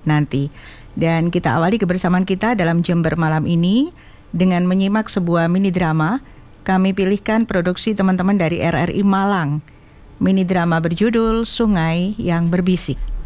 nanti. Dan kita awali kebersamaan kita dalam Jember malam ini dengan menyimak sebuah mini drama. Kami pilihkan produksi teman-teman dari RRI Malang. Mini drama berjudul Sungai yang Berbisik.